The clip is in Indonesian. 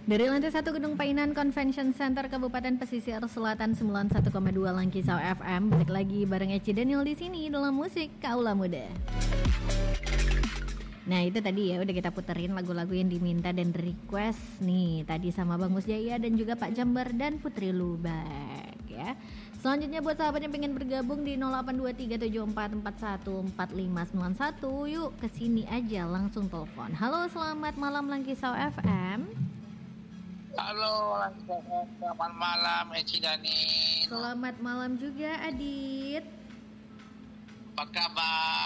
Dari lantai 1 Gedung Painan Convention Center Kabupaten Pesisir Selatan 91,2 Langkisau FM. Balik lagi bareng Eci Daniel di sini dalam musik Kaula Muda. Nah itu tadi ya udah kita puterin lagu-lagu yang diminta dan request nih tadi sama Bang Mus Jaya dan juga Pak Jambar dan Putri Lubak ya. Selanjutnya buat sahabat yang pengen bergabung di 082374414591, yuk kesini aja langsung telepon. Halo, selamat malam Langkisau FM. Halo, selamat malam Eci Dani. Selamat malam juga Adit. Apa kabar?